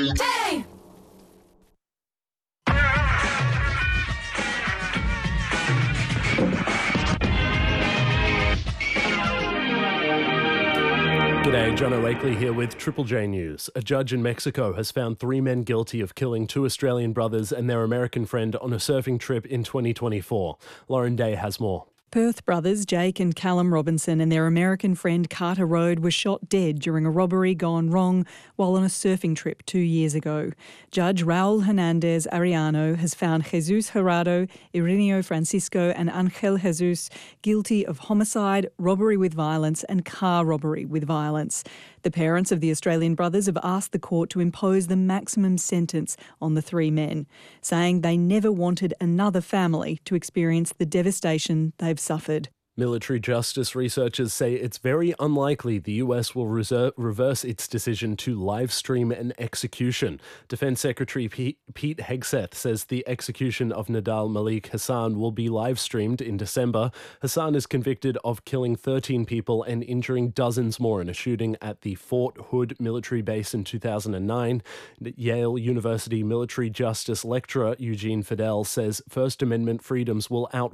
Hey! G'day, John Wakely here with Triple J News. A judge in Mexico has found 3 men guilty of killing 2 Australian brothers and their American friend on a surfing trip in 2024. Lauren Day has more. Perth brothers Jake and Callum Robinson and their American friend Carter Road were shot dead during a robbery gone wrong while on a surfing trip 2 years ago. Judge Raul Hernandez Ariano has found Jesus Gerardo, Irineo Francisco and Angel Jesus guilty of homicide, robbery with violence and car robbery with violence. The parents of the Australian brothers have asked the court to impose the maximum sentence on the 3 men, saying they never wanted another family to experience the devastation they've suffered. Military justice researchers say it's very unlikely the US will reverse its decision to live stream an execution. Defense Secretary Pete Hegseth says the execution of Nidal Malik Hassan will be live streamed in December. Hassan is convicted of killing 13 people and injuring dozens more in a shooting at the Fort Hood military base in 2009. Yale University military justice lecturer Eugene Fidel says First Amendment freedoms will